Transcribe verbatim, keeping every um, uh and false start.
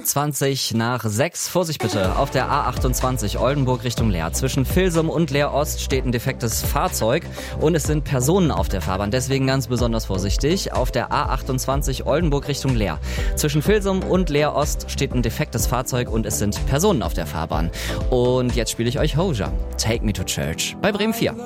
zwanzig nach sechs. Vorsicht bitte, auf der A achtundzwanzig Oldenburg Richtung Leer. Zwischen Vilsum und Leer Ost steht ein defektes Fahrzeug und es sind Personen auf der Fahrbahn. Deswegen ganz besonders vorsichtig. Auf der A achtundzwanzig Oldenburg Richtung Leer. Zwischen Vilsum und Leer Ost steht ein defektes Fahrzeug und es sind Personen auf der Fahrbahn. Und jetzt spiele ich euch Hozier. Take Me to Church bei Bremen vier.